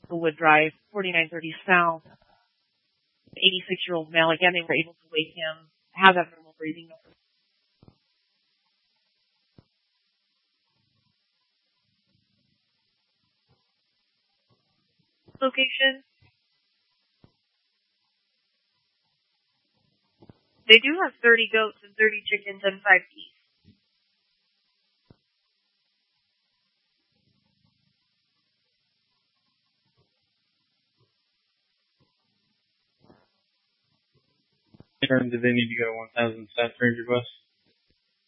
Wood Drive, 4930 South. 86-year-old male. Again, they were able to wake him, have abnormal breathing. Location. They do have 30 goats and 30 chickens and 5 geese. Do they need to go to 1000 South Ranger Bus?